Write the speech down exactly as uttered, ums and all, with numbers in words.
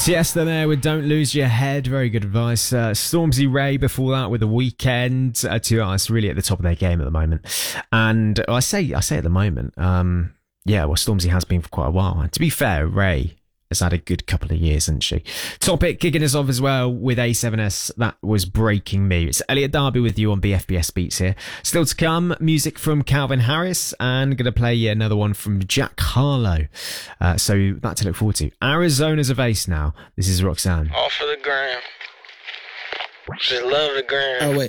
Tiesta there with Don't Lose Your Head. Very good advice. Uh, Stormzy Ray before that with The Weeknd. Uh, two artists really at the top of their game at the moment. And I say I say at the moment, um, yeah, well, Stormzy has been for quite a while. And to be fair, Ray has had a good couple of years, hasn't she? Topic kicking us off as well with A seven S. That was Breaking Me. It's Elliot Darby with you on B F B S Beats here. Still to come, music from Calvin Harris, and going to play another one from Jack Harlow. Uh, so that to look forward to. Arizona's of Ace now. This is Roxanne. All for the gram. Just love the gram. Oh, wait.